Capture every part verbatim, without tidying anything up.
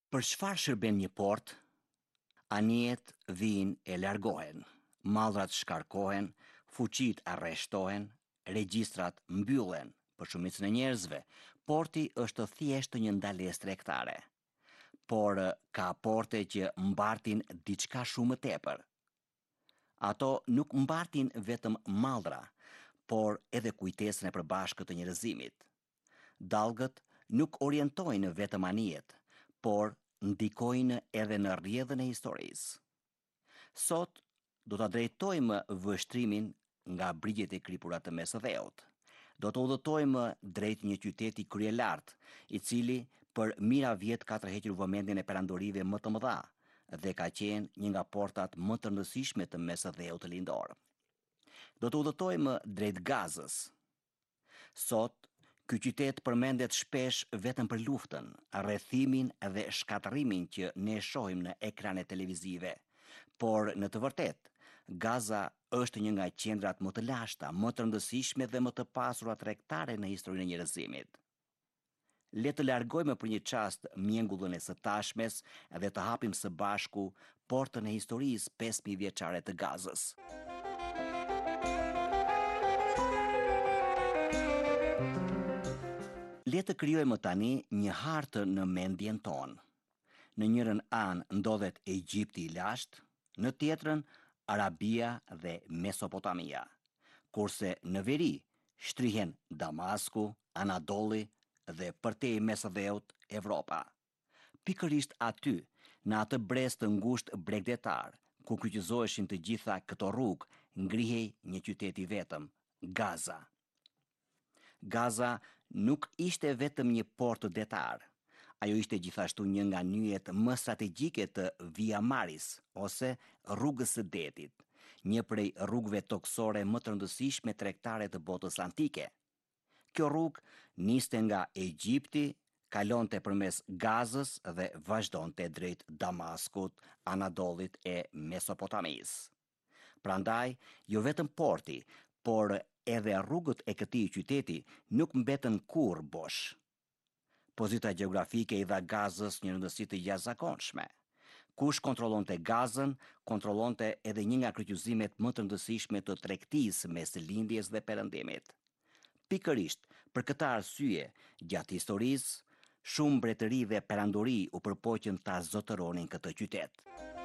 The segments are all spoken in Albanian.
Për çfarë shërben një port? Anijet vinë e largohen, mallrat shkarkohen, fuqit arreshtohen, regjistrat mbyllen. Për shumicën e njerëzve, porti është thjesht një ndalesë tregtare. Por ka porte që mbartin diçka shumë më tepër. Ato nuk mbartin vetëm mallra, por edhe kujtesën e përbashkët të njerëzimit. Dallgët nuk orientojnë vetëm anijet, por ndikojnë edhe në rrjedhën e historisë. Sot do ta drejtojmë vështrimin nga brigjet e kripura të Mesodheut. Do të udhëtojmë drejt një qyteti kryelart, i cili për mira vjet ka tërhequr vëmendjen e perandorive më të mëdha dhe ka qenë një nga portat më të rëndësishme të Mesodheut lindor. Do të udhëtojmë drejt Gazës. Sot ky qytet përmendet shpesh vetëm për luftën, rrethimin dhe shkatërimin që ne shohim në ekranet televizive. Por në të vërtetë, Gaza është një nga qendrat më të lashta, më të rëndësishme dhe më të pasura tregtare në historinë e njerëzimit. Le të largojmë për një çast mjengullën e së tashmes dhe të hapim së bashku portën e historisë pesë mijë vjeçare të Gazës. Le të krijojmë tani një hartë në mendjen tonë. Në njërën anë ndodhet Egjipti i lashtë, në tjetrën Arabia dhe Mesopotamia, kurse në veri shtrihen Damasku, Anadolli dhe përtej Mesodheut Evropa. Pikërisht aty, në atë brez të ngushtë bregdetar, ku kryqëzoheshin të gjitha këto rrugë, ngrihej një qytet i vetëm, Gaza. Gaza nuk ishte vetëm një port detar. Ajo ishte gjithashtu një nga nyjet më strategjike të Via Maris, ose rrugës së detit, një prej rrugëve toksore më të rëndësishme tregtare të botës antike. Kjo rrugë niste nga Egjipti, kalonte përmes Gazës dhe vazhdonte drejt Damaskut, Anadollit e Mesopotamisë. Prandaj, jo vetëm porti, por edhe rrugët e këtij qyteti nuk mbetën kurrë bosh. Pozita gjeografike i dha Gazës një rëndësi të jashtëzakonshme. Kush kontrollonte Gazën, kontrollonte edhe një nga kryqëzimet më të rëndësishme të tregtisë mes lindjes dhe perëndimit. Pikërisht për këtë arsye, gjatë historisë, shumë mbretëri dhe perandori u përpoqën ta zotëronin këtë qytet.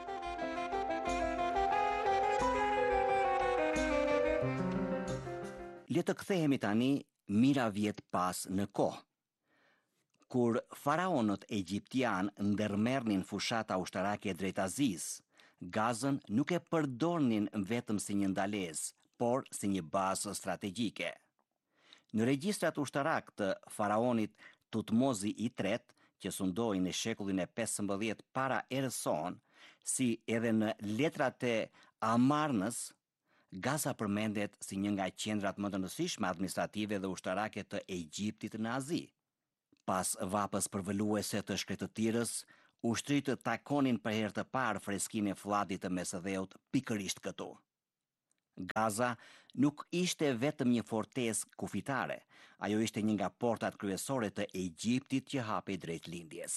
Le të kthehemi tani mira vjet pas në kohë. Kur faraonët egjiptian ndërmerrnin fushata ushtarake drejt Azisë, Gazën nuk e përdornin vetëm si një ndalesë, por si një bazë strategjike. Në regjistrat ushtarak të faraonit Tutmozi i tretë, që sundoi në shekullin e pesëmbëdhjetë para erës sonë, si edhe në letrat e Amarnës, Gaza përmendet si një nga qendrat më të rëndësishme administrative dhe ushtarake të Egjiptit në Azi. Pas vapës përvoluese të shkretëtirës, ushtrit takonin për herë të parë freskinë e fllatit të Mesodheut pikërisht këtu. Gaza nuk ishte vetëm një fortesë kufitare, ajo ishte një nga portat kryesore të Egjiptit që hapej drejt lindjes.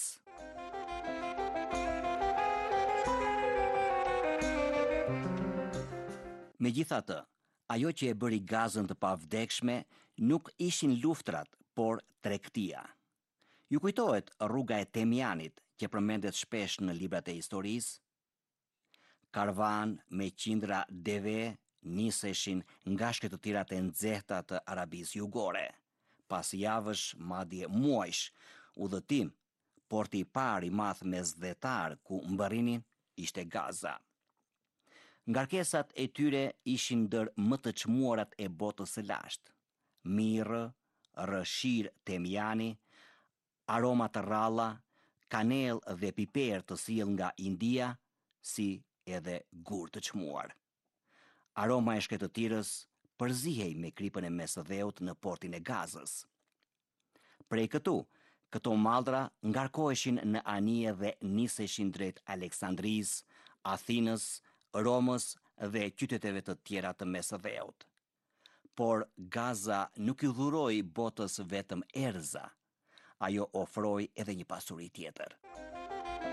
Megjithatë, ajo që e bëri Gazën të pavdekshme nuk ishin luftrat, por tregtia. Ju kujtohet rruga e Temianit, që përmendet shpesh në librat e historisë? Karvan me qindra deve niseshin nga shkretëtirat e nxehta të Arabisë Jugore. Pas javësh, madje muajsh, udhëtim, porti i parë i madh mesdhetar ku mbërrinin ishte Gaza. Ngarkesat e tyre ishin ndër më të çmuarat e botës së lashtë. Mirë, rëshir Temiani, aroma të rralla, kanel dhe piper të sjell nga India, si edhe gur të çmuar. Aroma e shkretëtirës përzihej me kripën e Mesodheut në portin e Gazës. Prej këtu, këto mallra ngarkoheshin në anije dhe niseshin drejt Aleksandrisë, Athinës, Romës dhe qyteteve të tjera të Mesodheut. Por Gaza nuk i dhuroi botës vetëm erza, ajo ofroi edhe një pasuri tjetër.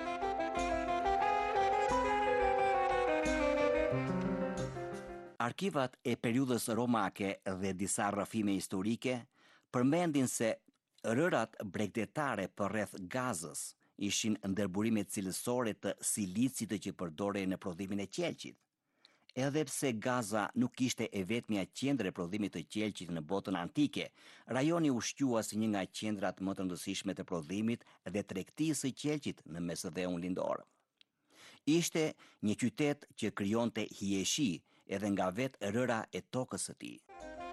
Arkivat e periudhës romake dhe disa rrëfime historike përmendin se rërat bregdetare përreth Gazës ishin ndërburime cilësore të silicit që përdorej në prodhimin e qelqit. Edhe pse Gaza nuk ishte e vetmja qendër e prodhimit të qelqit në botën antike, rajoni ushqua si një nga qendrat më të rëndësishme të prodhimit dhe tregtisë së qelqit në Mesdheun lindor. Ishte një qytet që krijonte hijeshi edhe nga vetë rëra e tokës së tij.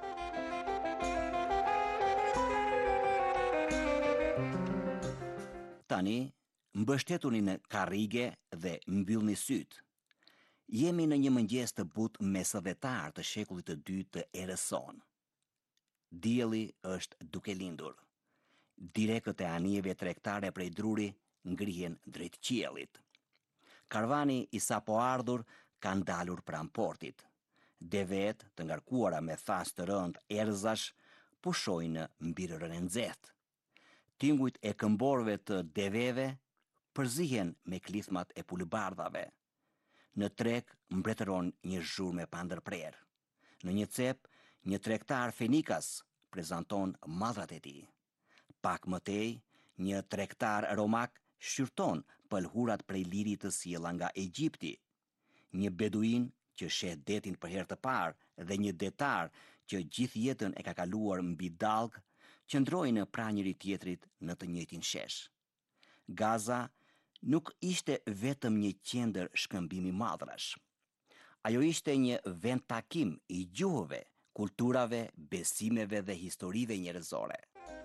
Tani, mbështetuni në karrige dhe mbyllni syt. Jemi në një mëngjes të butë mesdhetar të shekullit të dytë të erës sonë. Dielli është duke lindur. Direkët e anijeve tregtare prej druri ngrihen drejt qiellit. Karvani i sapo ardhur ka ndalur pranë portit. Devet të ngarkuara me thas të rënd erëzash pushojnë mbi rërën e nxehtë. Tingujt e këmborëve të deveve përzihen me klithmat e pulibardhave. Në treg mbretëron një zhurmë pa ndërprerë. Në një cep, një tregtar fenikas prezanton mallrat e tij. Pak më tej, një tregtar romak shqyrton pëlhurat prej lirit të sjella nga Egjipti. Një beduin që sheh detin për herë të parë dhe një detar që gjithë jetën e ka kaluar mbi dallg qëndrojnë pra njëri tjetrit në të njëjtin shesh. Gaza nuk ishte vetëm një qendër shkëmbimi mallrash. Ajo ishte një vend takim i gjuhëve, kulturave, besimeve dhe historive njerëzore.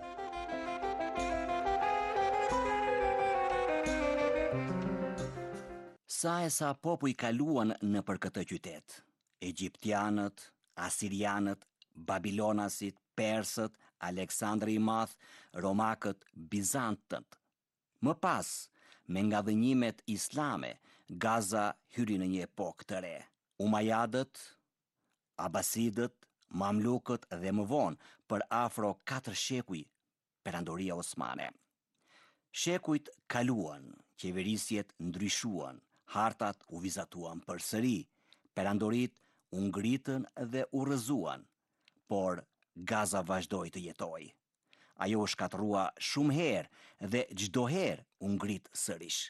Sa e sa popull kaluan në për këtë qytet. Egjiptianët, Asirianët, Babilonasit, Persët, Aleksandri i Madh, Romakët, Bizantët. Më pas, me nga dhënjimet islame, Gaza hyri në një epokë të re. Umajadët, Abasidët, Mamlukët dhe më vonë për afro katër shekuj perandoria osmane. Shekujt kaluan, qeverisjet ndryshuan, hartat u vizatuan përsëri, perandorit u ngritën dhe u rrëzuan, por Gaza vazhdoi të jetojë. Ajo u shkatërrua shumë herë dhe çdo herë u ngrit sërish.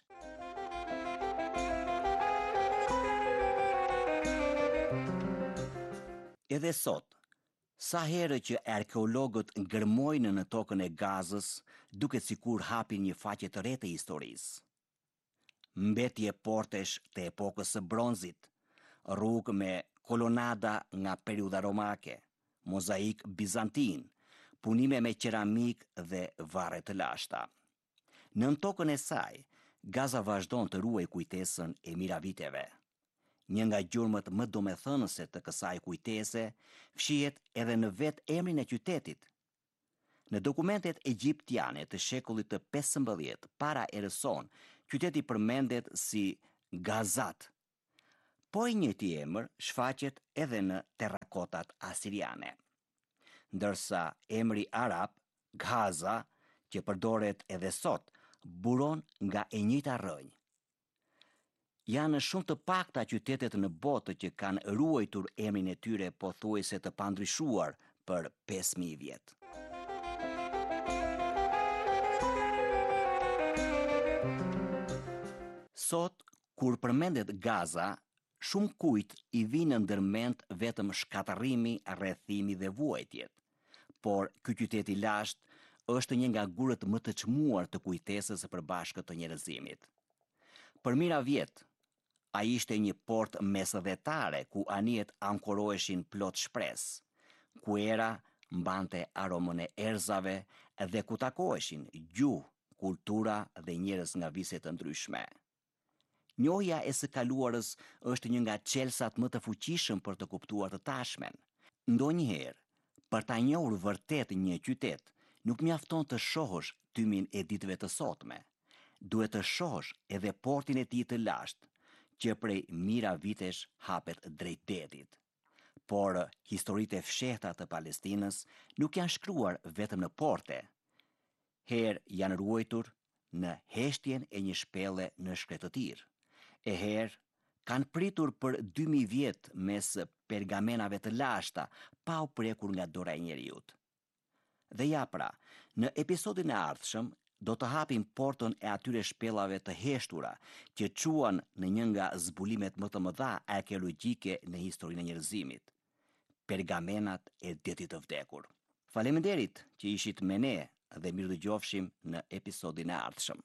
Edhe sot, sa herë që arkeologët ngërmojnë në tokën e Gazës, duket sikur hapin një faqe të re të historisë. Mbetje portesh të epokës së bronzit, rrugë me kolonada nga periudha romake, mozaik bizantin, punime me qeramik dhe varre të lashta. Në tokën e saj, Gaza vazhdon të ruaj kujtesën e miraviteve. Një nga gjurmët më domethënëse të kësaj kujtese fshihet edhe në vetë emrin e qytetit. Në dokumentet egjiptiane të shekullit të pesëmbëdhjetë para erës sonë, qyteti përmendet si Gazat, po i njëjti emër shfaqet edhe në terrakotat asiriane. Ndërsa emri arab, Gaza, që përdoret edhe sot, buron nga e njëjta rrënjë. Janë shumë të pakta qytetet në botë që kanë ruajtur emrin e tyre pothuajse të pandryshuar për pesë mijë vjet. Sot, kur përmendet Gaza, shumë kujt i vinë ndërmend vetëm shkatërrimi, rrethimi dhe vuajtjet. Por ky qytet i lashtë është një nga gurët më të çmuar të kujtesës së përbashkët të njerëzimit. Për mira vjet, ai ishte një port mesdhetare ku anijet ankoroheshin plot shpresë, ku era mbante aromën e erëzave dhe ku takoheshin gjuhë, kultura dhe njerëz nga vise të ndryshme. Njohja e së kaluarës është një nga çelësat më të fuqishëm për të kuptuar të tashmen. Ndonjëherë, për ta njohur vërtet një qytet, nuk mjafton të shohësh tymin e ditëve të sotme. Duhet të shohësh edhe portin e tij të lashtë, që prej mira vitesh hapet drejt detit. Por historitë e fshehta të Palestinës nuk janë shkruar vetëm në porte. Herë janë ruajtur në heshtjen e një shpelle në shkretëtir. E herë kanë pritur për dy mijë vjet mes pergamenave të lashta, pa u prekur nga dora e njeriut. Dhe ja pra, në episodin e ardhshëm, do të hapim portën e atyre shpellave të heshtura që quan në një nga zbulimet më të mëdha arkeologjike në historinë e njerëzimit, pergamenat e detit të vdekur. Faleminderit që ishit me ne dhe mirë dëgjofshim në episodin e ardhshëm.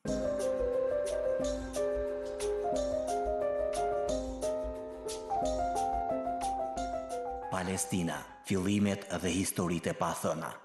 Palestina, fillimet dhe historitë e pathëna.